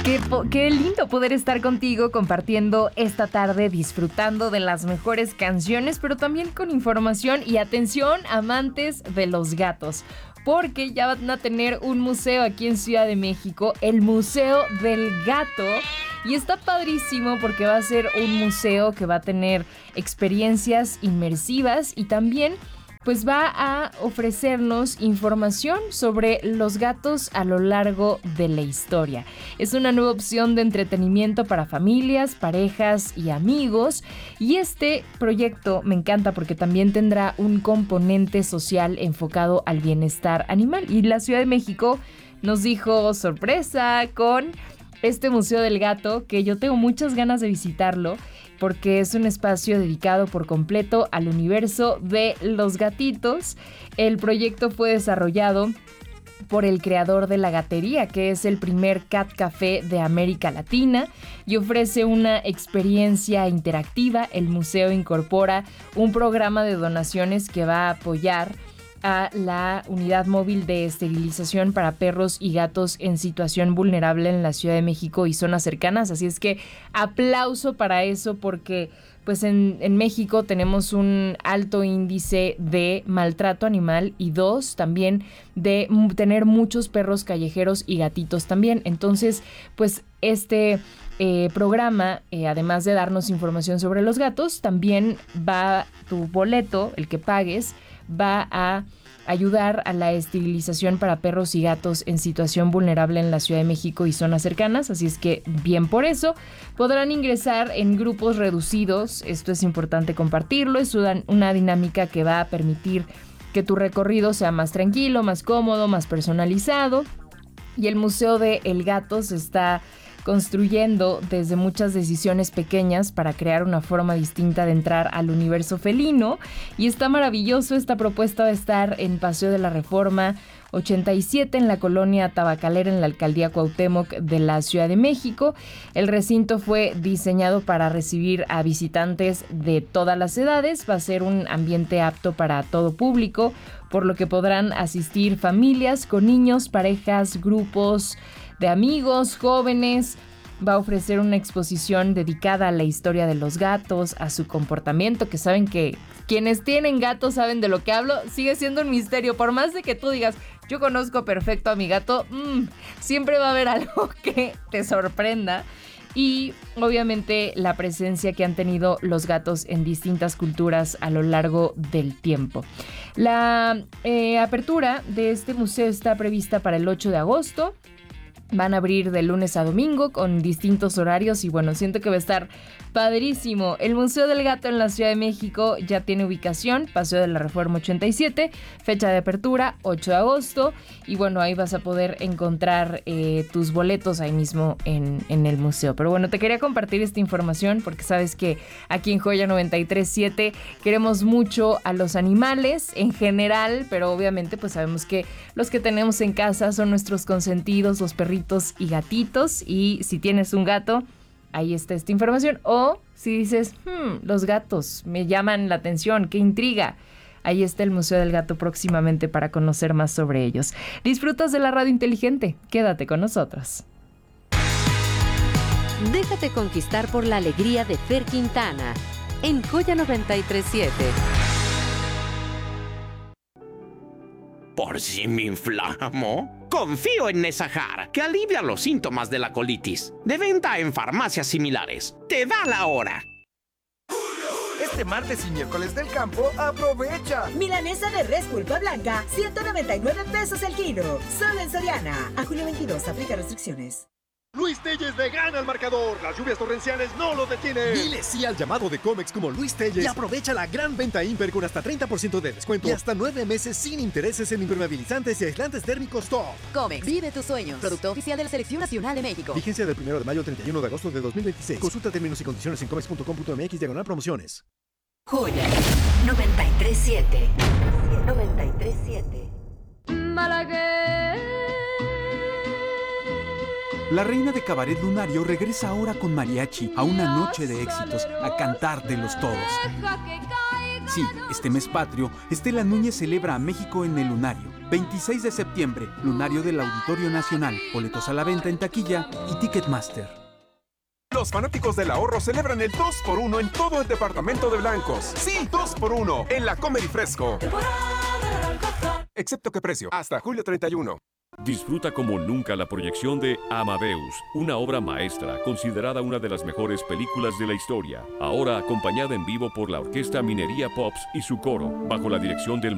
Qué lindo poder estar contigo compartiendo esta tarde, disfrutando de las mejores canciones, pero también con información y atención, amantes de los gatos. Porque ya van a tener un museo aquí en Ciudad de México, el Museo del Gato. Y está padrísimo porque va a ser un museo que va a tener experiencias inmersivas y también pues va a ofrecernos información sobre los gatos a lo largo de la historia. Es una nueva opción de entretenimiento para familias, parejas y amigos. Y este proyecto me encanta porque también tendrá un componente social enfocado al bienestar animal. Y la Ciudad de México nos dijo sorpresa con este Museo del Gato, que yo tengo muchas ganas de visitarlo porque es un espacio dedicado por completo al universo de los gatitos. El proyecto fue desarrollado por el creador de La Gatería, que es el primer cat café de América Latina, y ofrece una experiencia interactiva. El museo incorpora un programa de donaciones que va a apoyar a la unidad móvil de esterilización para perros y gatos en situación vulnerable en la Ciudad de México y zonas cercanas. Así es que aplauso para eso, porque pues en México tenemos un alto índice de maltrato animal y también de tener muchos perros callejeros y gatitos también. Entonces, pues este programa, además de darnos información sobre los gatos, también tu boleto, el que pagues, va a ayudar a la esterilización para perros y gatos en situación vulnerable en la Ciudad de México y zonas cercanas. Así es que bien por eso. Podrán ingresar en grupos reducidos. Esto es importante compartirlo. Es una dinámica que va a permitir que tu recorrido sea más tranquilo, más cómodo, más personalizado. Y el Museo del Gato se está construyendo desde muchas decisiones pequeñas para crear una forma distinta de entrar al universo felino. Y está maravilloso. Esta propuesta va a estar en Paseo de la Reforma 87 en la colonia Tabacalera, en la alcaldía Cuauhtémoc de la Ciudad de México. El recinto fue diseñado para recibir a visitantes de todas las edades. Va a ser un ambiente apto para todo público, por lo que podrán asistir familias con niños, parejas, grupos de amigos, jóvenes. Va a ofrecer una exposición dedicada a la historia de los gatos, a su comportamiento, que saben que quienes tienen gatos saben de lo que hablo. Sigue siendo un misterio, por más de que tú digas, yo conozco perfecto a mi gato, siempre va a haber algo que te sorprenda. Y obviamente la presencia que han tenido los gatos en distintas culturas a lo largo del tiempo. La apertura de este museo está prevista para el 8 de agosto. Van a abrir de lunes a domingo con distintos horarios y bueno, siento que va a estar padrísimo. El Museo del Gato en la Ciudad de México ya tiene ubicación, Paseo de la Reforma 87, fecha de apertura 8 de agosto y bueno, ahí vas a poder encontrar tus boletos ahí mismo en el museo. Pero bueno, te quería compartir esta información porque sabes que aquí en Joya 93.7 queremos mucho a los animales en general, pero obviamente pues sabemos que los que tenemos en casa son nuestros consentidos, los perritos y gatitos. Y si tienes un gato, ahí está esta información. O si dices, los gatos me llaman la atención, qué intriga, ahí está el Museo del Gato próximamente para conocer más sobre ellos. ¿Disfrutas de la radio inteligente? Quédate con nosotros. Déjate conquistar por la alegría de Fer Quintana en Joya 93.7. ¿Por si me inflamo? Confío en Nesajar, que alivia los síntomas de la colitis. De venta en farmacias similares. ¡Te da la hora! Este martes y miércoles del campo, aprovecha. Milanesa de res pulpa blanca, 199 pesos el kilo. Solo en Soriana. A julio 22, aplica restricciones. Luis Telles le gana al marcador. Las lluvias torrenciales no lo detienen. Dile sí al llamado de Comex como Luis Telles y aprovecha la gran venta Imper con hasta 30% de descuento y hasta 9 meses sin intereses en impermeabilizantes y aislantes térmicos top. Comex, vive tus sueños. Producto oficial de la Selección Nacional de México. Vigencia del 1 de mayo al 31 de agosto de 2026. Consulta términos y condiciones en comex.com.mx/promociones. Joya 93.7. 93.7. La reina de cabaret lunario regresa ahora con mariachi a una noche de éxitos, a cantártelos todos. Sí, este mes patrio, Estela Núñez celebra a México en el lunario. 26 de septiembre, Lunario del Auditorio Nacional. Boletos a la venta en taquilla y Ticketmaster. Los fanáticos del ahorro celebran el 2x1 en todo el departamento de blancos. Sí, 2x1 en la Comer y Fresco. Excepto que precio, hasta julio 31. Disfruta como nunca la proyección de Amadeus, una obra maestra considerada una de las mejores películas de la historia. Ahora acompañada en vivo por la Orquesta Minería Pops y su coro, bajo la dirección del